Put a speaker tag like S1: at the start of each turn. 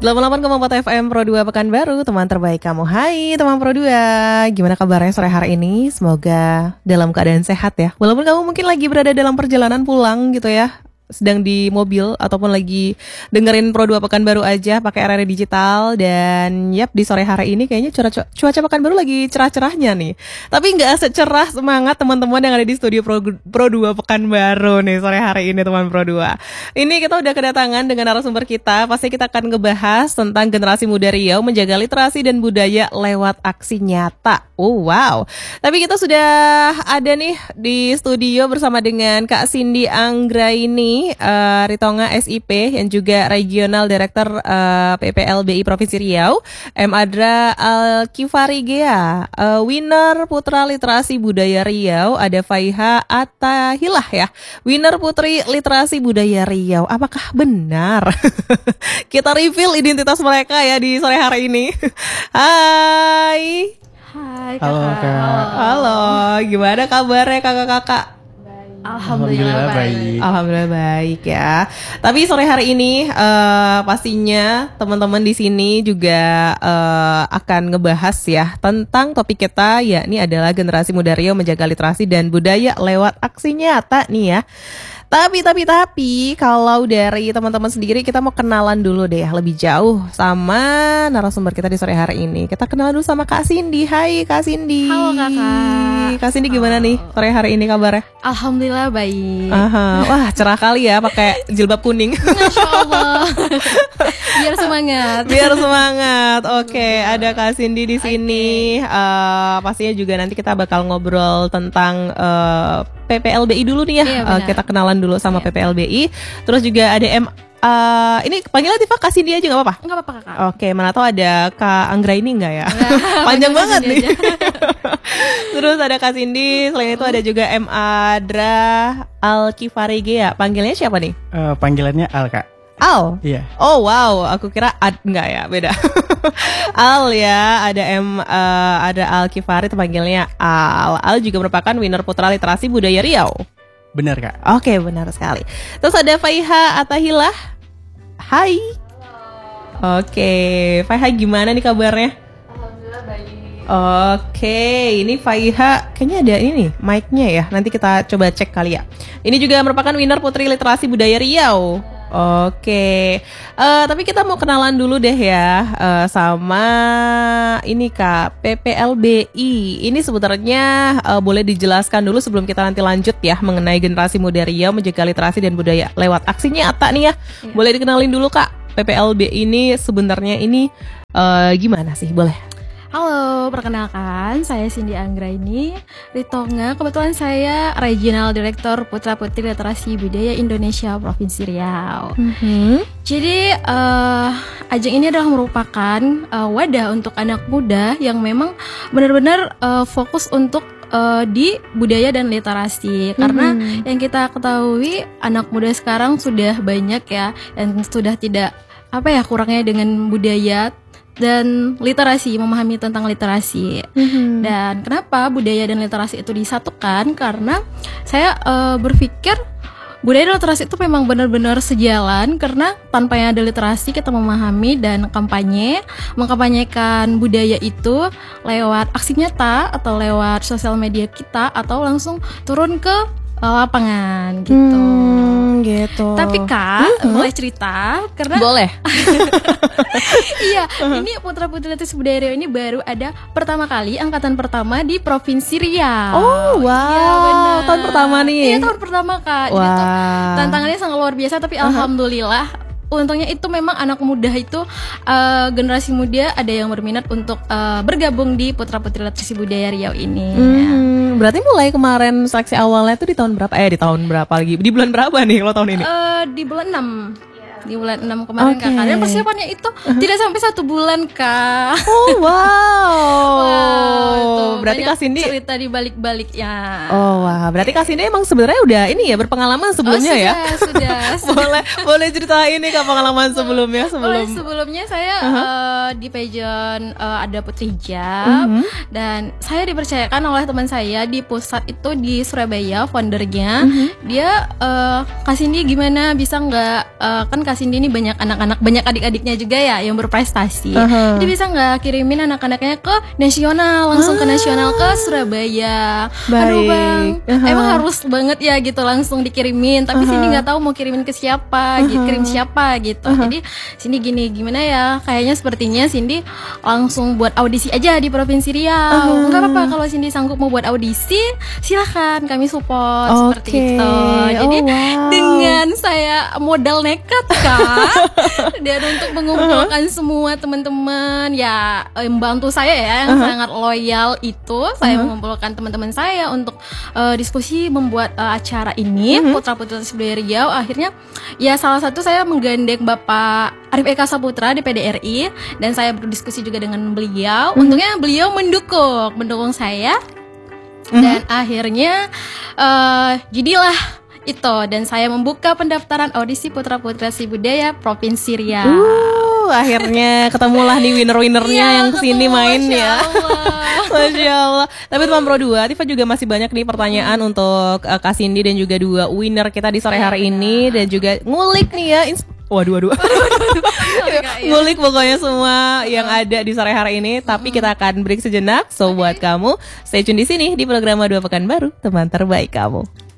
S1: 88,4 FM Pro 2 Pekanbaru, teman terbaik kamu. Hai teman Pro 2, gimana kabarnya sore hari ini? Semoga dalam keadaan sehat ya. Walaupun kamu mungkin lagi berada dalam perjalanan pulang gitu ya, sedang di mobil ataupun lagi dengerin Pro 2 Pekanbaru aja pakai RRI digital. Dan yap, di sore hari ini kayaknya cuaca Pekanbaru lagi cerah-cerahnya nih. Tapi nggak secerah semangat teman-teman yang ada di studio Pro 2 Pekanbaru nih sore hari ini teman Pro 2. Ini kita udah kedatangan dengan narasumber kita. Pasti kita akan ngebahas tentang generasi muda Riau menjaga literasi dan budaya lewat aksi nyata. Oh wow. Tapi kita sudah ada nih di studio bersama dengan Kak Cindy Anggraini, Ritonga SIP yang juga Regional Director PPLBI Provinsi Riau, M. Adra Al-Kifarigea, Winner Putra Literasi Budaya Riau, ada Faiha Atahilah ya, Winner Putri Literasi Budaya Riau. Apakah benar? Kita reveal identitas mereka ya di sore hari ini. Hai.
S2: Hai
S3: Halo Kak.
S1: Halo, gimana kabarnya kakak-kakak?
S2: Alhamdulillah baik.
S1: Alhamdulillah baik ya. Tapi sore hari ini pastinya teman-teman di sini juga akan ngebahas ya tentang topik kita, yakni adalah generasi muda Riau menjaga literasi dan budaya lewat aksi nyata nih ya. Tapi kalau dari teman-teman sendiri, kita mau kenalan dulu deh lebih jauh sama narasumber kita di sore hari ini. Kita kenalan dulu sama Kak Cindy. Hai Kak Cindy.
S2: Halo kakak.
S1: Kak Cindy gimana nih sore hari ini kabarnya?
S2: Alhamdulillah baik.
S1: Wah cerah kali ya pakai jilbab kuning.
S2: Masya Allah. Biar semangat.
S1: Biar semangat. Oke, ada Kak Cindy di sini. Pastinya juga nanti kita bakal ngobrol tentang PPLBI dulu nih ya.
S2: Iya,
S1: Kita kenalan dulu sama PPLBI. Terus juga ada ini panggilnya Tifa Kak Cindy aja nggak apa-apa?
S2: Nggak apa-apa kakak.
S1: Oke, mana tahu ada Kak Anggraini nggak ya? Panjang banget nih. Terus ada Kak Cindy, selain itu ada juga M. Adra Al-Kifarigea. Panggilnya siapa nih?
S3: Panggilannya Al Kak.
S1: Al?
S3: Iya.
S1: Oh wow, aku kira enggak ya, beda. Al ya, ada ada Al-Kifari, panggilnya Al. Al juga merupakan winner Putra Literasi Budaya Riau.
S3: Benar Kak.
S1: Oke, benar sekali. Terus ada Faiha Atahilah. Hai. Oke, Faiha gimana nih kabarnya?
S2: Alhamdulillah baik.
S1: Oke, ini Faiha kayaknya ada ini nih mic-nya ya. Nanti kita coba cek kali ya. Ini juga merupakan winner Putri Literasi Budaya Riau. Oke, tapi kita mau kenalan dulu deh ya sama ini Kak, PPLBI. Ini sebenarnya boleh dijelaskan dulu sebelum kita nanti lanjut ya mengenai generasi muda Riau menjaga literasi dan budaya lewat aksi nyata nih ya. Boleh dikenalin dulu Kak, PPLBI ini sebenarnya ini gimana sih? Boleh?
S2: Halo, perkenalkan saya Cindy Anggraini, Ritonga. Kebetulan saya Regional Director Putra Putri Literasi Budaya Indonesia Provinsi Riau. Jadi ajang ini adalah merupakan wadah untuk anak muda yang memang benar-benar fokus untuk di budaya dan literasi. Karena yang kita ketahui anak muda sekarang sudah banyak ya yang sudah tidak kurangnya dengan budaya dan literasi, memahami tentang literasi. Dan kenapa budaya dan literasi itu disatukan? Karena saya berpikir budaya dan literasi itu memang benar-benar sejalan. Karena tanpa ada literasi kita memahami dan mengkampanyekan budaya itu lewat aksi nyata atau lewat sosial media kita atau langsung turun ke lapangan gitu.
S1: Gitu.
S2: Tapi Kak, boleh cerita? Karena
S1: boleh.
S2: Iya, ini Putra Putri Literasi Budaya Riau ini baru ada pertama kali, angkatan pertama di Provinsi Riau.
S1: Oh wow,
S2: iya, benar.
S1: Tahun pertama nih.
S2: Iya, tahun pertama Kak. Jadi tuh tantangannya sangat luar biasa, tapi alhamdulillah untungnya itu memang anak muda itu generasi muda ada yang berminat untuk bergabung di Putra Putri Literasi Budaya Riau ini.
S1: Berarti mulai kemarin seleksi awalnya tuh di tahun berapa? Di tahun berapa lagi? Di bulan berapa nih kalau tahun ini?
S2: Di bulan 6. Di bulan 6 kemarin Kak. Dan persiapannya itu tidak sampai 1 bulan Kak.
S1: Oh wow. Berarti Kak Cindy
S2: cerita di balik-baliknya.
S1: Oh wah, berarti Kak Cindy emang sebenarnya udah ini ya berpengalaman sebelumnya ya?
S2: Sudah.
S1: boleh ceritain nih Kak pengalaman sebelumnya
S2: sebelumnya saya di pageant ada Putri Hijab dan saya dipercayakan oleh teman saya di pusat itu di Surabaya, foundernya. Dia Kak Cindy gimana bisa nggak kan Kak Kak Cindy ini banyak anak-anak, banyak adik-adiknya juga ya yang berprestasi. Jadi bisa nggak kirimin anak-anaknya ke nasional, langsung ke nasional ke Surabaya.
S1: Baik.
S2: Aduh bang, emang harus banget ya gitu langsung dikirimin. Tapi Cindy nggak tahu mau kirimin ke siapa, kirim siapa gitu. Jadi Cindy gimana ya? Kayaknya sepertinya Cindy langsung buat audisi aja di Provinsi Riau. Nggak apa-apa kalau Cindy sanggup mau buat audisi, silahkan kami support seperti itu. Jadi dengan saya modal nekat Kak, dan untuk mengumpulkan semua teman-teman ya membantu saya ya yang sangat loyal itu, saya mengumpulkan teman-teman saya untuk diskusi membuat acara ini Putra Putri Budaya Riau. Akhirnya ya salah satu saya menggandeng Bapak Arif Eka Saputra di PDRI dan saya berdiskusi juga dengan beliau. Untungnya beliau mendukung saya. Dan akhirnya jadilah itu, dan saya membuka pendaftaran audisi Putra Putri Budaya Provinsi Riau.
S1: Akhirnya ketemulah nih winner-winnernya yang kesini main ya. Masya Allah. Tapi teman Pro 2, Tifa juga masih banyak nih pertanyaan untuk Kak Cindy dan juga 2 winner kita di sore hari ini, dan juga ngulik nih ya. Waduh. Ngulik pokoknya semua yang ada di sore hari ini. Tapi kita akan break sejenak. So buat kamu, stay tune di sini di program 2 Pekan Baru, teman terbaik kamu.